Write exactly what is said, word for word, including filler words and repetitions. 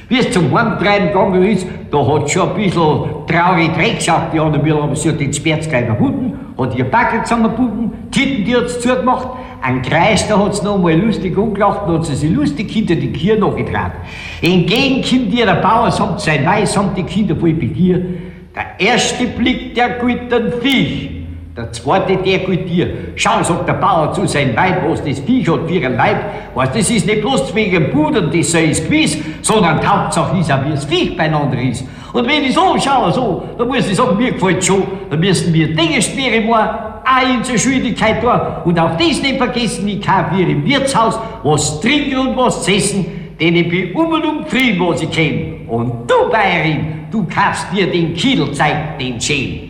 Wie es zum Heimtreiben gegangen ist, da hat schon ein bisschen traurige Dreck geschaut, die anderen Müller, aber sie hat den Sperz gleich erfunden, hat ihr Backel zusammengebunden, Titten, die hat's zugemacht, einen Kreis, da hat's noch mal lustig angelacht, da hat sie sich lustig hinter die Kier nachgetragen. Entgegen kommt ihr der Bauer, samt sein Weiß, samt die Kinder voll Begier. Der erste Blick, der gilt den Viech. Der zweite, der gilt dir. Schau, sagt der Bauer zu seinem Weib, was das Viech hat für ihren Leib. Was, das ist nicht bloß wegen dem Pudern, das sei es gewiss, sondern die Hauptsache ist auch, wie das Viech beieinander ist. Und wenn ich so schaue, so, dann muss ich sagen, mir gefällt schon, dann müssen wir Dinge schwere machen, auch in zur Schuldigkeit da. Und auf das nicht vergessen, ich kaufe hier im Wirtshaus was trinken und was zu essen, denn ich bin um und um Frieden, was ich kenn. Und du, Bayerin, du kaufst dir den Kiedelzeig, den Schäden.